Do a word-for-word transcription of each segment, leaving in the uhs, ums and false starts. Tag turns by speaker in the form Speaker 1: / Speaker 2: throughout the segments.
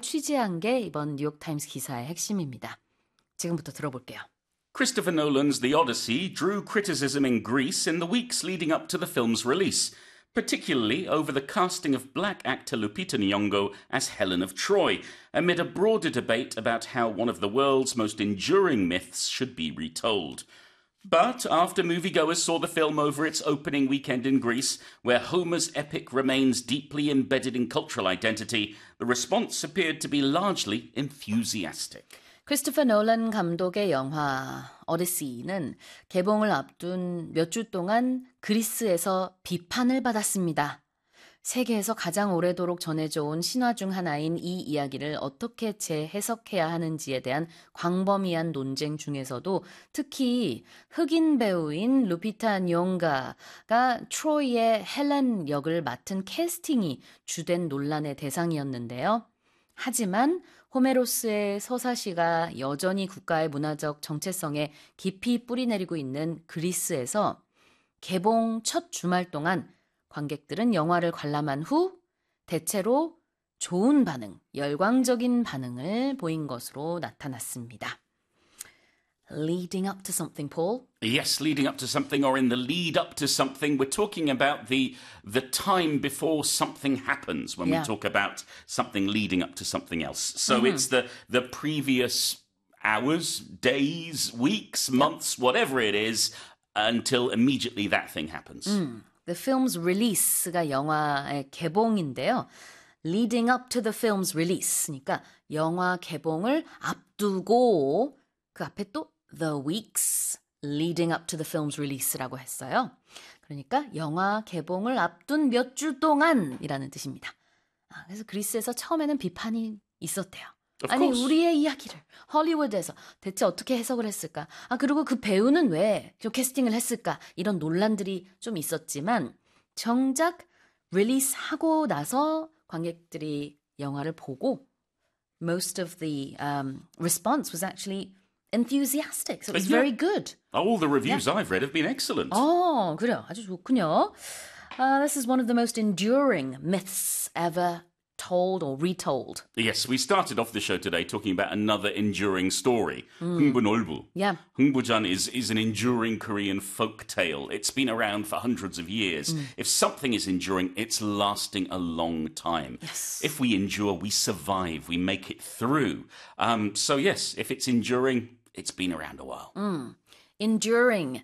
Speaker 1: 취재한 게 이번 뉴욕타임스 기사의 핵심입니다. 지금부터 들어볼게요.
Speaker 2: Christopher Nolan's The Odyssey drew criticism in Greece in the weeks leading up to the film's release, particularly over the casting of black actor Lupita Nyong'o as Helen of Troy, amid a broader debate about how one of the world's most enduring myths should be retold. But after moviegoers saw the film over its opening weekend in Greece, where Homer's epic remains deeply embedded in cultural identity, the response appeared to be largely enthusiastic.
Speaker 1: 크리스토퍼 놀란 감독의 영화 오디시는 개봉을 앞둔 몇 주 동안 그리스에서 비판을 받았습니다. 세계에서 가장 오래도록 전해져 온 신화 중 하나인 이 이야기를 어떻게 재해석해야 하는지에 대한 광범위한 논쟁 중에서도 특히 흑인 배우인 루피타 뇽가가 트로이의 헬렌 역을 맡은 캐스팅이 주된 논란의 대상이었는데요. 하지만 호메로스의 서사시가 여전히 국가의 문화적 정체성에 깊이 뿌리내리고 있는 그리스에서 개봉 첫 주말 동안 관객들은 영화를 관람한 후 대체로 좋은 반응, 열광적인 반응을 보인 것으로 나타났습니다. Leading up to something, Paul?
Speaker 2: Yes, leading up to something or in the lead up to something. We're talking about the the time before something happens when
Speaker 1: Yeah.
Speaker 2: we talk about something leading up to something else. So mm-hmm. it's the, the previous hours, days, weeks, months, whatever it is, until immediately that thing happens.
Speaker 1: 음, the film's release가 영화의 개봉인데요. Leading up to the film's release니까 영화 개봉을 앞두고 그 앞에 또 the weeks leading up to the film's release라고 했어요. 그러니까 영화 개봉을 앞둔 몇 주 동안이라는 뜻입니다. 아, 그래서 그리스에서 처음에는 비판이 있었대요.
Speaker 2: Of
Speaker 1: 아니
Speaker 2: course.
Speaker 1: 우리의 이야기를 헐리우드에서 대체 어떻게 해석을 했을까? 아 그리고 그 배우는 왜 저 캐스팅을 했을까? 이런 논란들이 좀 있었지만 정작 릴리스하고 나서 관객들이 영화를 보고 most of the um, response was actually enthusiastic. So it was
Speaker 2: Yeah.
Speaker 1: very good.
Speaker 2: All the reviews I've read have been excellent.
Speaker 1: 어, 그래요. 아주 좋군요. Uh, this is one of the most enduring myths ever told or retold.
Speaker 2: Yes, we started off the show today talking about another enduring story, 흥부놀부.
Speaker 1: Yeah.
Speaker 2: 흥부전 is, is an enduring Korean folk tale. It's been around for hundreds of years. If something is enduring, it's lasting a long time.
Speaker 1: Yes.
Speaker 2: If we endure, we survive, we make it through. Um, so yes, if it's enduring, it's been around a while.
Speaker 1: 음, enduring,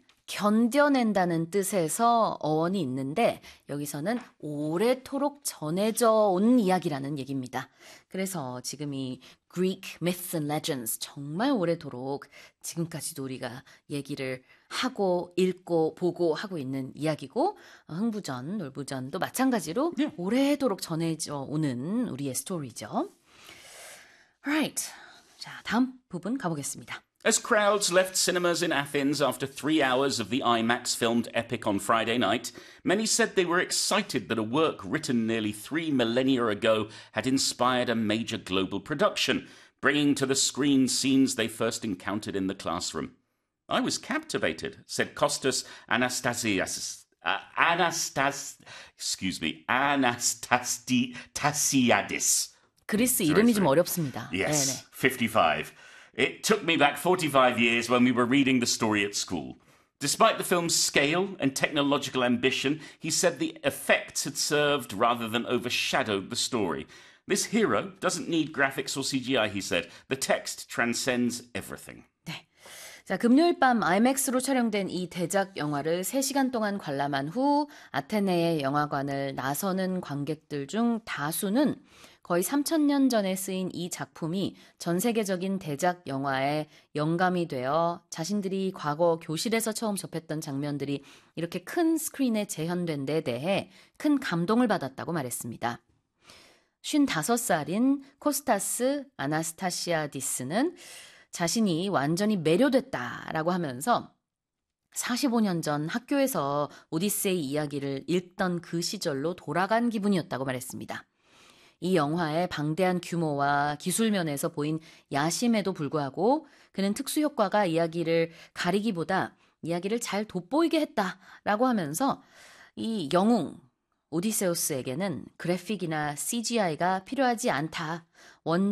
Speaker 1: 견뎌낸다는 뜻에서 어원이 있는데 여기서는 오래도록 전해져 온 이야기라는 얘기입니다. 그래서 지금 이 Greek myths and legends 정말 오래도록 지금까지도 우리가 얘기를 하고 읽고 보고 하고 있는 이야기고 흥부전, 놀부전도 마찬가지로
Speaker 2: Yeah.
Speaker 1: 오래도록 전해져 오는 우리의 스토리죠. Alright, 자 다음 부분 가보겠습니다.
Speaker 2: As crowds left cinemas in Athens after three hours of the IMAX-filmed epic on Friday night, many said they were excited that a work written nearly three millennia ago had inspired a major global production, bringing to the screen scenes they first encountered in the classroom. I was captivated, said Kostas Anastasiadis. Uh, Anastas, excuse me, Anastasiadis.
Speaker 1: 그리스 이름이 좀 어렵습니다.
Speaker 2: Yes,
Speaker 1: 네네.
Speaker 2: fifty-five. It took me back forty-five years when we were reading the story at school. Despite the film's scale and technological ambition, he said the effects had served rather than overshadowed the story. This hero doesn't need graphics or C G I, he said. The text transcends everything.
Speaker 1: 네. 자, 금요일 밤 아이맥스로 촬영된 이 대작 영화를 세 시간 동안 관람한 후 아테네의 영화관을 나서는 관객들 중 다수는 거의 삼천 년 전에 쓰인 이 작품이 전 세계적인 대작 영화의 영감이 되어 자신들이 과거 교실에서 처음 접했던 장면들이 이렇게 큰 스크린에 재현된 데 대해 큰 감동을 받았다고 말했습니다. 쉰다섯 살인 코스타스 아나스타시아디스는 자신이 완전히 매료됐다라고 하면서 사십오 년 전 학교에서 오디세이 이야기를 읽던 그 시절로 돌아간 기분이었다고 말했습니다. 이 영화의 방대한 규모와 기술면에서 보인 야심에도 불구하고 그는 특수효과가 이야기를 가리기보다 이야기를 잘 돋보이게 했다라고 하면서 이 영웅 오디세우스에게는 그래픽이나 씨지아이가 필요하지 않다. 원